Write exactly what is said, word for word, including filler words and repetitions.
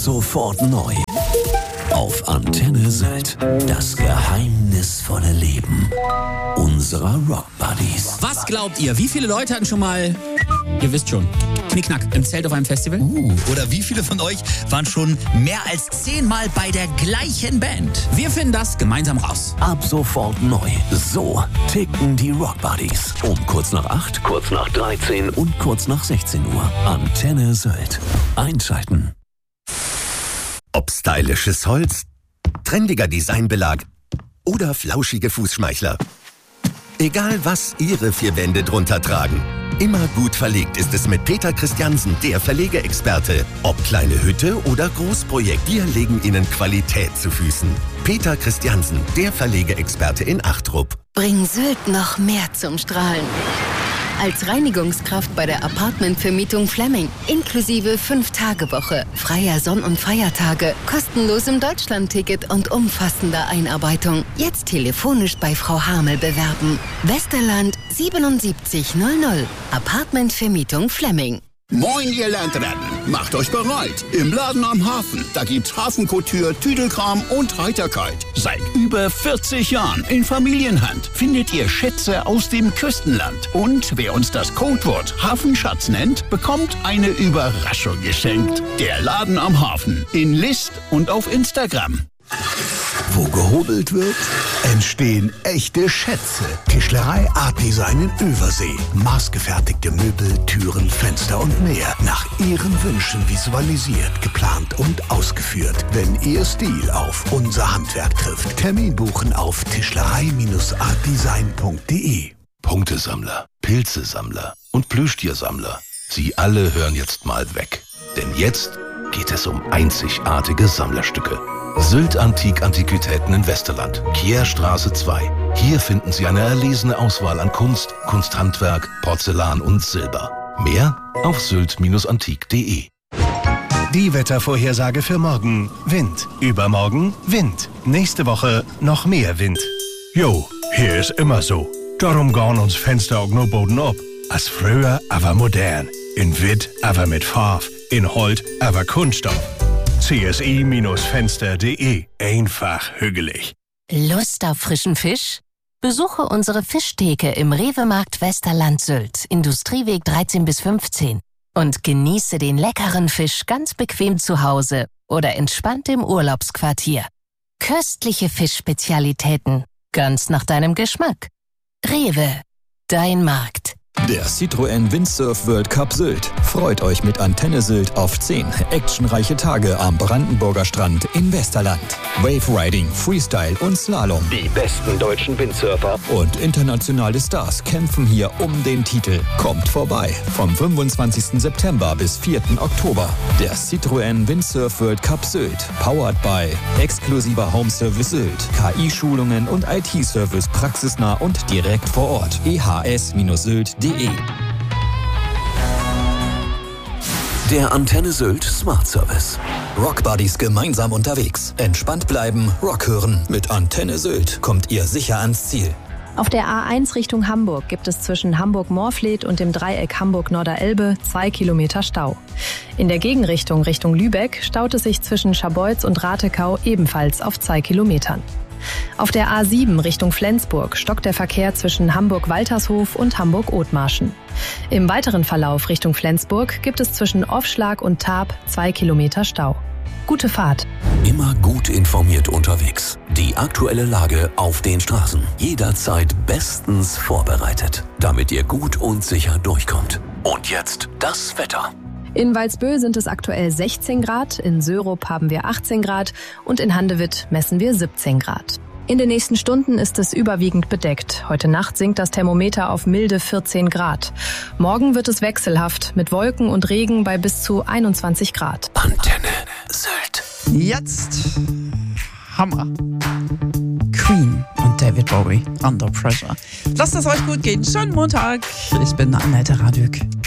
sofort neu. Auf Antenne Sylt. Das geheimnisvolle Leben unserer Rock Buddies. Was glaubt ihr, wie viele Leute hatten schon mal, ihr wisst schon, Knickknack im Zelt auf einem Festival? Uh, oder wie viele von euch waren schon mehr als zehnmal bei der gleichen Band? Wir finden das gemeinsam raus. Ab sofort neu. So ticken die Rock Buddies. Um kurz nach acht, kurz nach dreizehn und kurz nach sechzehn Uhr. Antenne Sylt. Einschalten. Ob stylisches Holz, trendiger Designbelag oder flauschige Fußschmeichler. Egal was Ihre vier Wände drunter tragen. Immer gut verlegt ist es mit Peter Christiansen, der Verlegeexperte. Ob kleine Hütte oder Großprojekt, wir legen Ihnen Qualität zu Füßen. Peter Christiansen, der Verlegeexperte in Achtrup. Bring Sylt noch mehr zum Strahlen. Als Reinigungskraft bei der Apartmentvermietung Flemming. Inklusive fünf Tage Woche, freier Sonn- und Feiertage, kostenlosem Deutschlandticket und umfassender Einarbeitung. Jetzt telefonisch bei Frau Hamel bewerben. Westerland siebenundsiebzig null null. Apartmentvermietung Flemming. Moin, ihr Landratten. Macht euch bereit. Im Laden am Hafen. Da gibt's Hafenkouture, Tüdelkram und Heiterkeit. Seit über vierzig Jahren in Familienhand findet ihr Schätze aus dem Küstenland. Und wer uns das Codewort Hafenschatz nennt, bekommt eine Überraschung geschenkt. Der Laden am Hafen. In List und auf Instagram. Wo gehobelt wird, entstehen echte Schätze. Tischlerei Art Design in Übersee. Maßgefertigte Möbel, Türen, Fenster und mehr. Nach Ihren Wünschen visualisiert, geplant und ausgeführt. Wenn Ihr Stil auf unser Handwerk trifft. Termin buchen auf tischlerei artdesign punkt de. Punktesammler, Pilzesammler und Plüschtiersammler. Sie alle hören jetzt mal weg. Denn jetzt geht es um einzigartige Sammlerstücke. Sylt Antik Antiquitäten in Westerland, Kierstraße zwei. Hier finden Sie eine erlesene Auswahl an Kunst, Kunsthandwerk, Porzellan und Silber. Mehr auf sylt antik punkt de. Die Wettervorhersage für morgen. Wind. Übermorgen Wind. Nächste Woche noch mehr Wind. Jo, hier ist immer so. Darum gauen uns Fenster auch nur Boden ab. Als früher, aber modern. In Witt, aber mit Farb. In Holt, aber Kunststoff. C S I Fenster punkt de. Einfach hügelig. Lust auf frischen Fisch? Besuche unsere Fischtheke im Rewe-Markt Westerland Sylt, Industrieweg dreizehn bis fünfzehn. Und genieße den leckeren Fisch ganz bequem zu Hause oder entspannt im Urlaubsquartier. Köstliche Fischspezialitäten, ganz nach deinem Geschmack. Rewe, dein Markt. Der Citroën Windsurf World Cup Sylt freut euch mit Antenne Sylt auf zehn actionreiche Tage am Brandenburger Strand in Westerland. Wave Riding, Freestyle und Slalom. Die besten deutschen Windsurfer und internationale Stars kämpfen hier um den Titel. Kommt vorbei vom fünfundzwanzigsten September bis vierten Oktober. Der Citroën Windsurf World Cup Sylt, powered by exklusiver Home Service Sylt, K I-Schulungen und I T-Service praxisnah und direkt vor Ort. e h s Sylt punkt de. Der Antenne Sylt Smart Service. Rock Buddies gemeinsam unterwegs. Entspannt bleiben, Rock hören. Mit Antenne Sylt kommt ihr sicher ans Ziel. Auf der A eins Richtung Hamburg gibt es zwischen Hamburg-Morfleet und dem Dreieck Hamburg-Norderelbe zwei Kilometer Stau. In der Gegenrichtung Richtung Lübeck staut es sich zwischen Scharbeutz und Ratekau ebenfalls auf zwei Kilometern. Auf der A sieben Richtung Flensburg stockt der Verkehr zwischen Hamburg-Waltershof und Hamburg-Othmarschen. Im weiteren Verlauf Richtung Flensburg gibt es zwischen Offschlag und Tarp zwei Kilometer Stau. Gute Fahrt. Immer gut informiert unterwegs. Die aktuelle Lage auf den Straßen. Jederzeit bestens vorbereitet, damit ihr gut und sicher durchkommt. Und jetzt das Wetter. In Walsbö sind es aktuell sechzehn Grad, in Sörup haben wir achtzehn Grad und in Handewitt messen wir siebzehn Grad. In den nächsten Stunden ist es überwiegend bedeckt. Heute Nacht sinkt das Thermometer auf milde vierzehn Grad. Morgen wird es wechselhaft mit Wolken und Regen bei bis zu einundzwanzig Grad. Antenne Sylt. Jetzt Hammer. Queen und David Bowie, Under Pressure. Lasst es euch gut gehen. Schönen Montag. Ich bin Annette Radück.